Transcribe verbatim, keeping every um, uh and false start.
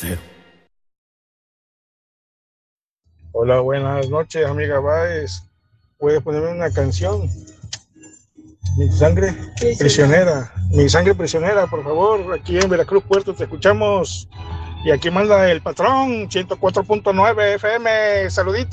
cero. Hola, buenas noches, amiga Báez. ¿Puedes ponerme una canción? Mi sangre prisionera. Mi sangre prisionera, por favor. Aquí en Veracruz, Puerto, te escuchamos. Y aquí manda el patrón, ciento cuatro punto nueve F M. Saluditos.